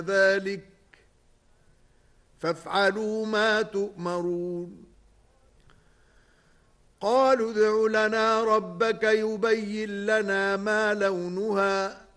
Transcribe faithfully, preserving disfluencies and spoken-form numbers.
ذلك فافعلوا ما تؤمرون قالوا ادع لنا ربك يبين لنا ما لونها